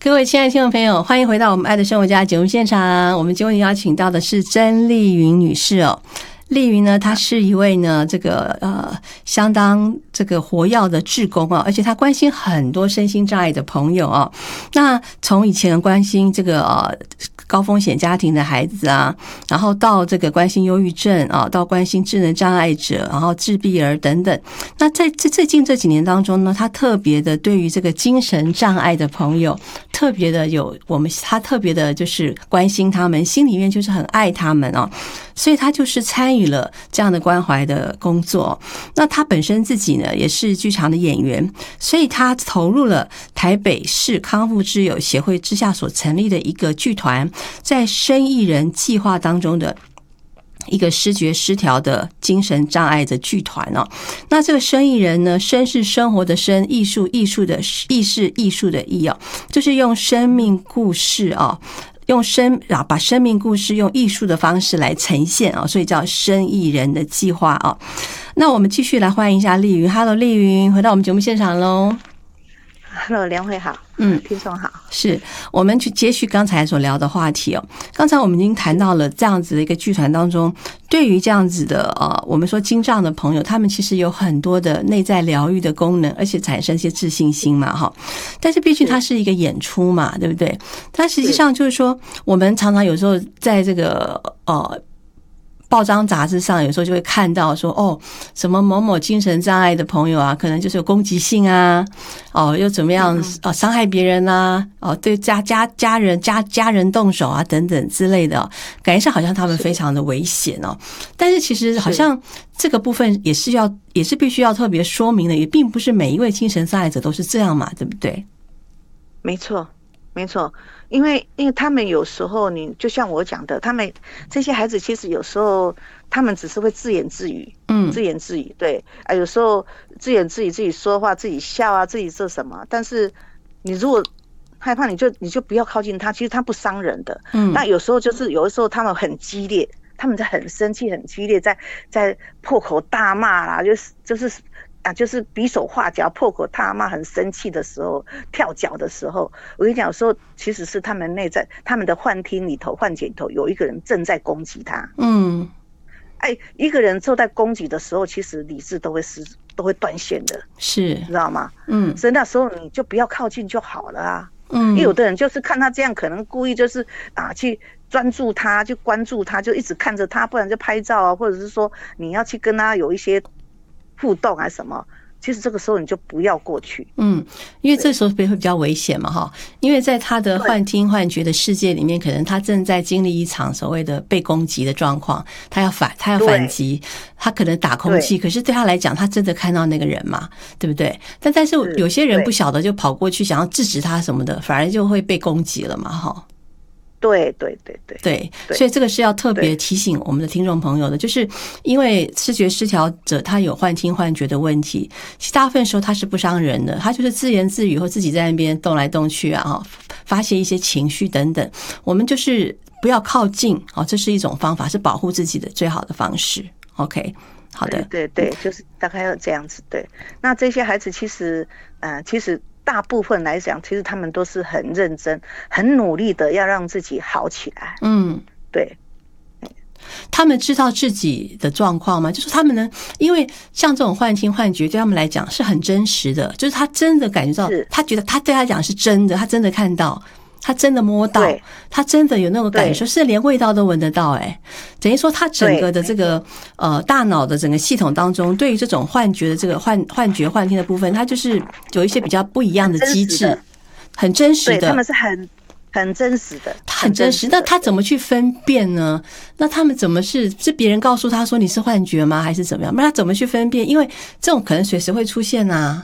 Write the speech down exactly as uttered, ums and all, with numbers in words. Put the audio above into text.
各位亲爱的听众朋友，欢迎回到我们爱的生活家节目现场。我们今天邀请到的是曾丽云女士哦。丽云呢，她是一位呢，这个呃相当这个活跃的志工啊，而且她关心很多身心障碍的朋友啊。那从以前关心这个呃高风险家庭的孩子啊，然后到这个关心忧郁症啊，到关心智能障碍者，然后自闭儿等等。那在这最近这几年当中呢，她特别的对于这个精神障碍的朋友，特别的有我们她特别的就是关心他们，心里面就是很爱他们哦。所以他就是参与了这样的关怀的工作。那他本身自己呢也是剧场的演员，所以他投入了台北市康复之友协会之下所成立的一个剧团，在生艺人计划当中的一个失觉失调的精神障碍的剧团哦。那这个生意人呢，生是生活的生，艺术艺术的艺是艺术的艺哦，就是用生命故事哦。用生啊，把生命故事用艺术的方式来呈现啊，所以叫生意人的计划啊。那我们继续来欢迎一下丽云 ，Hello， 丽云回到我们节目现场喽。 Hello， 梁慧好， 嗯， 听众好， 是我们去接续刚才所聊的话题哦。刚才我们已经谈到了这样子的一个剧团当中，对于这样子的呃，我们说精障的朋友，他们其实有很多的内在疗愈的功能，而且产生一些自信心嘛，哈。但是毕竟它是一个演出嘛，对不对？但实际上就是说，我们常常有时候在这个呃。报章杂志上有时候就会看到说，哦，什么某某精神障碍的朋友啊，可能就是有攻击性啊，哦，又怎么样啊，伤害别人啊，哦，对家家家人家家人动手啊，等等之类的，感觉上好像他们非常的危险哦。但是其实好像这个部分也是要也是必须要特别说明的，也并不是每一位精神障碍者都是这样嘛，对不对？ 没错。没错，因为因为他们有时候你就像我讲的，他们这些孩子其实有时候他们只是会自言自语，嗯，自言自语，对啊，有时候自言自语自己说话，自己笑啊，自己做什么，但是你如果害怕，你就你就不要靠近他，其实他不伤人的，嗯，那有时候就是有的时候他们很激烈，他们在很生气、很激烈，在在破口大骂啦，就是就是。啊，就是比手画脚、破口大骂、很生气的时候、跳脚的时候，我跟你讲，有时候其实是他们内在、他们的幻听里头、幻觉里头有一个人正在攻击他。嗯，哎，一个人受在攻击的时候，其实理智都会失、都会断线的，是，知道吗？嗯，所以那时候你就不要靠近就好了啊。嗯，有的人就是看他这样，可能故意就是啊去专注他，就关注他，就一直看着他，不然就拍照啊，或者是说你要去跟他有一些互动还是什么，其实这个时候你就不要过去。嗯， 因为这时候会比较危险嘛，哈。因为在他的幻听幻觉的世界里面，可能他正在经历一场所谓的被攻击的状况，他要反，他要反击，他可能打空气，可是对他来讲，他真的看到那个人嘛，对不对？但但是有些人不晓得就跑过去想要制止他什么的，反而就会被攻击了嘛，哈。 对对对对对，所以这个是要特别提醒我们的听众朋友的，就是因为视觉失调者他有幻听幻觉的问题，其实大部分时候他是不伤人的，他就是自言自语或自己在那边动来动去啊，发泄一些情绪等等，我们就是不要靠近哦，这是一种方法，是保护自己的最好的方式。OK， 好的， 对对对，就是大概要这样子。对，那这些孩子其实，呃，其实。大部分来讲，其实他们都是很认真、很努力的，要让自己好起来。嗯，对。 他们知道自己的状况吗？就是他们呢，因为像这种幻听幻觉，对他们来讲是很真实的，就是他真的感觉到，他觉得他对他讲是真的，他真的看到。他真的摸到，他真的有那种感受，是连味道都闻得到。哎，等于说他整个的这个呃大脑的整个系统当中，对于这种幻觉的这个幻幻觉幻听的部分，它就是有一些比较不一样的机制，很真实的。 对，他们是很很真实的， 很真实。那他怎么去分辨呢？那他们怎么是是别人告诉他说你是幻觉吗？还是怎么样？那他怎么去分辨？因为这种可能随时会出现啊。